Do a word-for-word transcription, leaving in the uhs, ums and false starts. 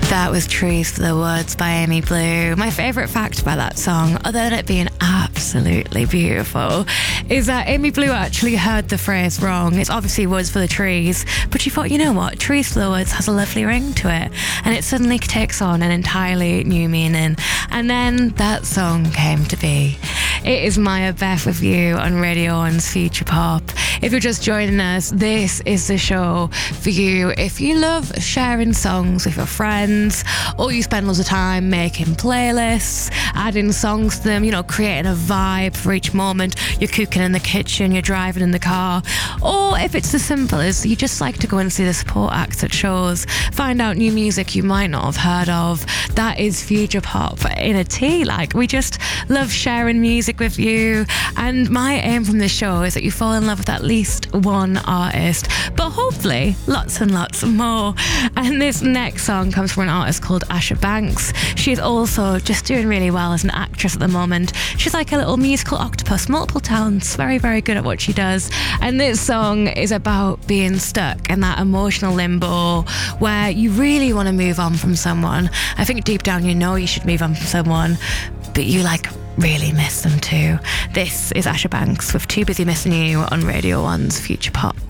That was Trees for the Woods by Amy Blue. My favourite fact about that song, other than it being absolutely beautiful, is that Amy Blue actually heard the phrase wrong. It's obviously woods for the trees, but she thought, you know what, Trees for the Woods has a lovely ring to it, and it suddenly takes on an entirely new meaning. And then that song came to be. It is Maya Beth with you on Radio one's Future Pop. If you're just joining us, this is the show for you. If you love sharing songs with your friends, or you spend lots of time making playlists, adding songs to them, you know, creating a vibe for each moment. You're cooking in the kitchen, you're driving in the car, or if it's as simple as you just like to go and see the support acts at shows, find out new music you might not have heard of. That is Future Pop in a tea. Like, we just love sharing music with you, and my aim from this show is that you fall in love with at least one artist, but hopefully lots and lots more. And this next song comes from an artist called Asha Banks. She's also just doing really well as an actress at the moment. She's like a little musical octopus, multiple talents, very, very good at what she does. And this song is about being stuck in that emotional limbo where you really want to move on from someone. I think deep down you know you should move on from someone, but you like really miss them too. This is Asha Banks with Too Busy Missing You on Radio one's Future Pop.